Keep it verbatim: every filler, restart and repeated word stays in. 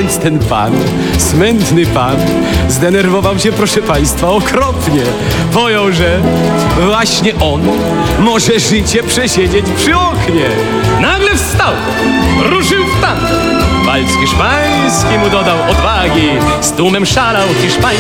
więc ten pan, smętny pan, zdenerwował się, proszę państwa, okropnie. Pojął, że właśnie on może życie przesiedzieć przy oknie. Nagle wstał, ruszył w tandem. Walc hiszpański mu dodał odwagi, z tłumem szalał hiszpański